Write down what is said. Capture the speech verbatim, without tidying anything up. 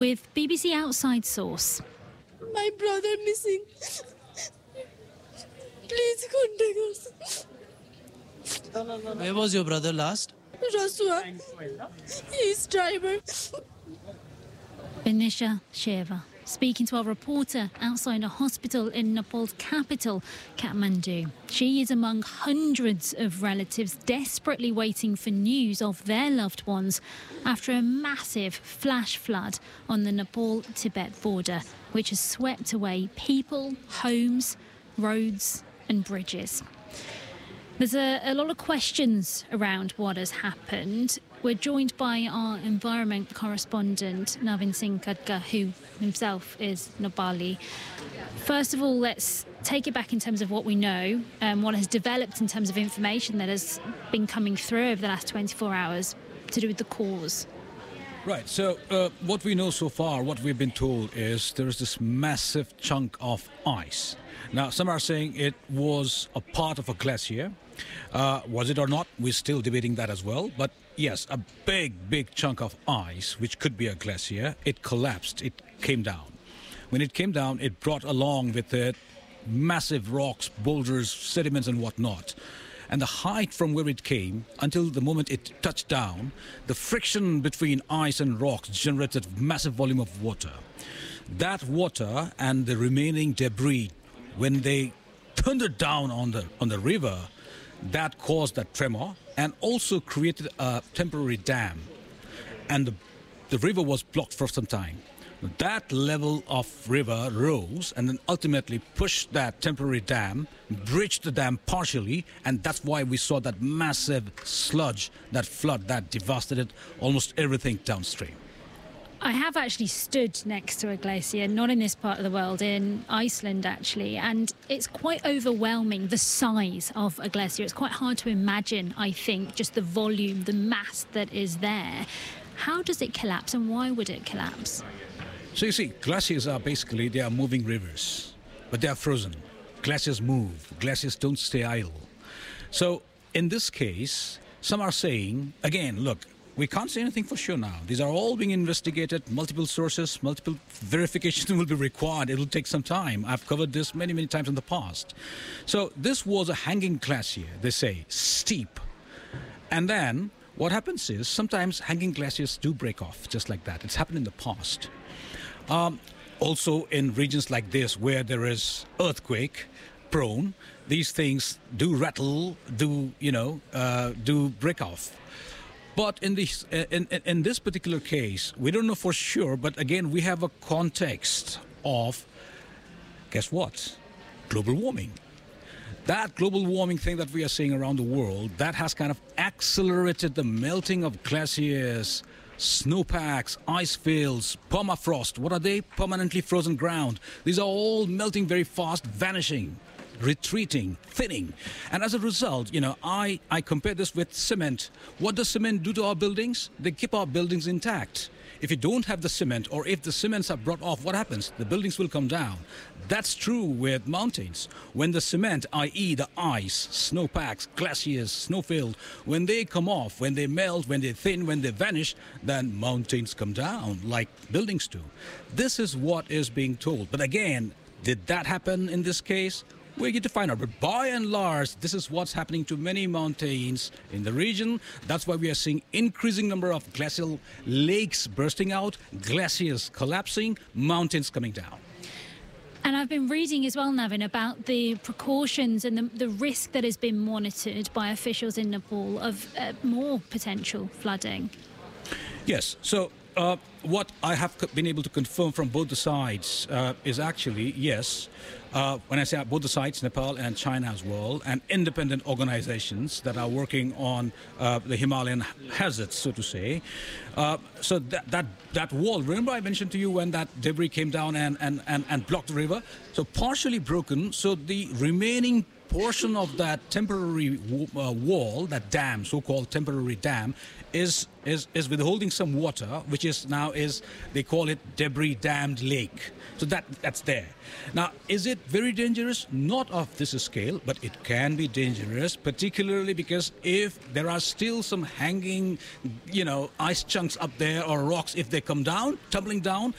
with B B C Outside Source. My brother missing. Please contact us. Where was your brother last? Rasua. He's driver. Benisha Sheva speaking to our reporter outside a hospital in Nepal's capital, Kathmandu. She is among hundreds of relatives desperately waiting for news of their loved ones after a massive flash flood on the Nepal-Tibet border, which has swept away people, homes, roads and bridges. There's a, a lot of questions around what has happened. We're joined by our environment correspondent, Navin Singh Khadka, who himself is Nepali. First of all, let's take it back in terms of what we know and what has developed in terms of information that has been coming through over the last twenty-four hours to do with the cause. Right, so uh, what we know so far, what we've been told is there is this massive chunk of ice. Now, some are saying it was a part of a glacier. Uh, was it or not? We're still debating that as well. But yes, a big, big chunk of ice, which could be a glacier, it collapsed, it came down. When it came down, it brought along with it massive rocks, boulders, sediments and whatnot. And the height from where it came until the moment it touched down, the friction between ice and rocks generated massive volume of water. That water and the remaining debris, when they thundered down on the on the river, that caused that tremor and also created a temporary dam. And the, the river was blocked for some time. That level of river rose and then ultimately pushed that temporary dam, bridged the dam partially, and that's why we saw that massive sludge, that flood that devastated almost everything downstream. I have actually stood next to a glacier, not in this part of the world, in Iceland actually, and it's quite overwhelming, the size of a glacier. It's quite hard to imagine, I think, just the volume, the mass that is there. How does it collapse and why would it collapse? So you see, glaciers are basically, they are moving rivers, but they are frozen. Glaciers move, glaciers don't stay idle. So in this case, some are saying, again, look, we can't say anything for sure now. These are all being investigated, multiple sources, multiple verification will be required. It will take some time. I've covered this many, many times in the past. So this was a hanging glacier, they say, steep. And then what happens is sometimes hanging glaciers do break off, just like that. It's happened in the past. Um, also in regions like this where there is earthquake prone, these things do rattle, do, you know, uh, do break off. But in this, in, in this particular case, we don't know for sure, but again, we have a context of, guess what? Global warming. That global warming thing that we are seeing around the world, that has kind of accelerated the melting of glaciers, snowpacks, ice fields, permafrost. What are they? Permanently frozen ground. These are all melting very fast, vanishing, retreating, thinning. And as a result, you know, I, I compare this with cement. What does cement do to our buildings? They keep our buildings intact. If you don't have the cement, or if the cements are brought off, what happens? The buildings will come down. That's true with mountains. When the cement, that is the ice, snowpacks, glaciers, snowfield, when they come off, when they melt, when they thin, when they vanish, then mountains come down like buildings do. This is what is being told. But again, did that happen in this case? We're yet to find out. But by and large, this is what's happening to many mountains in the region. That's why we are seeing increasing number of glacial lakes bursting out, glaciers collapsing, mountains coming down. And I've been reading as well, Navin, about the precautions and the, the risk that has been monitored by officials in Nepal of uh, more potential flooding. Yes. So uh, what I have been able to confirm from both the sides uh, is actually, yes, uh, when I say both the sides, Nepal and China as well, and independent organizations that are working on uh, the Himalayan hazards, so to say. Uh, so that, that that wall, remember I mentioned to you when that debris came down and, and, and, and blocked the river? So partially broken, so the remaining portion of that temporary uh, wall, that dam, so-called temporary dam, is is is withholding some water, which is now is they call it debris dammed lake. So that that's there. Now, is it very dangerous? Not of this scale, but it can be dangerous, particularly because if there are still some hanging, you know, ice chunks up there or rocks, if they come down, tumbling down,